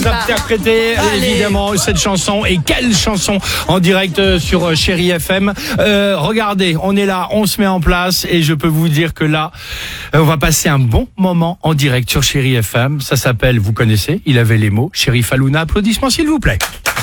Interpréter évidemment cette chanson, et quelle chanson en direct sur Chéri FM. Regardez, on est là, on se met en place, et je peux vous dire que là on va passer un bon moment en direct sur Chéri FM. Ça s'appelle, vous connaissez, il avait les mots, Chérif Alouna. Applaudissements s'il vous plaît.